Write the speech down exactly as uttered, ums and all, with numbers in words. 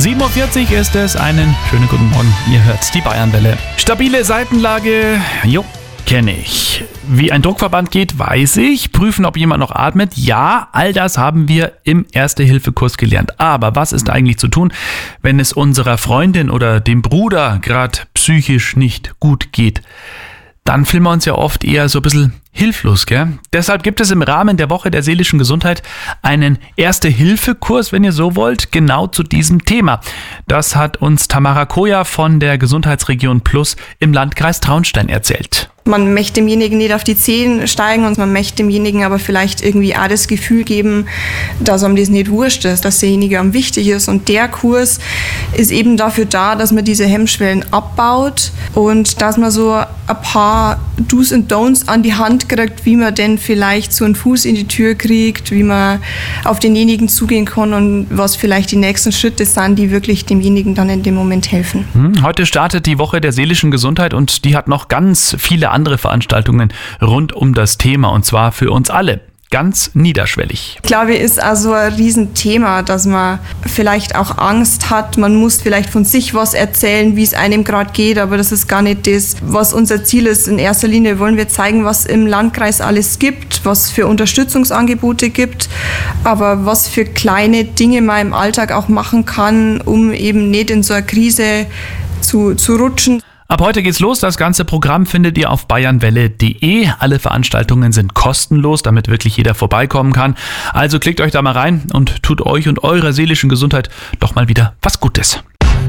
sieben Uhr vierzig ist es, einen schönen guten Morgen, ihr hört die Bayernwelle. Stabile Seitenlage, jo, kenne ich. Wie ein Druckverband geht, weiß ich. Prüfen, ob jemand noch atmet, ja, all das haben wir im Erste-Hilfe-Kurs gelernt. Aber was ist eigentlich zu tun, wenn es unserer Freundin oder dem Bruder gerade psychisch nicht gut geht? Dann fühlen wir uns ja oft eher so ein bisschen hilflos, gell? Deshalb gibt es im Rahmen der Woche der seelischen Gesundheit einen Erste-Hilfe-Kurs, wenn ihr so wollt, genau zu diesem Thema. Das hat uns Tamara Koja von der Gesundheitsregion Plus im Landkreis Traunstein erzählt. Man möchte demjenigen nicht auf die Zehen steigen und man möchte demjenigen aber vielleicht irgendwie auch das Gefühl geben, dass ihm das nicht wurscht ist, dass derjenige am wichtig ist. Und der Kurs ist eben dafür da, dass man diese Hemmschwellen abbaut und dass man so ein paar Do's und Don'ts an die Hand kriegt, wie man denn vielleicht so einen Fuß in die Tür kriegt, wie man auf denjenigen zugehen kann und was vielleicht die nächsten Schritte sind, die wirklich demjenigen dann in dem Moment helfen. Heute startet die Woche der seelischen Gesundheit und die hat noch ganz viele andere Veranstaltungen rund um das Thema und zwar für uns alle. Ganz niederschwellig. Ich glaube, es ist also ein Riesenthema, dass man vielleicht auch Angst hat. Man muss vielleicht von sich was erzählen, wie es einem gerade geht, aber das ist gar nicht das, was unser Ziel ist. In erster Linie wollen wir zeigen, was im Landkreis alles gibt, was für Unterstützungsangebote gibt, aber was für kleine Dinge man im Alltag auch machen kann, um eben nicht in so eine Krise zu, zu rutschen. Ab heute geht's los. Das ganze Programm findet ihr auf bayernwelle punkt de. Alle Veranstaltungen sind kostenlos, damit wirklich jeder vorbeikommen kann. Also klickt euch da mal rein und tut euch und eurer seelischen Gesundheit doch mal wieder was Gutes.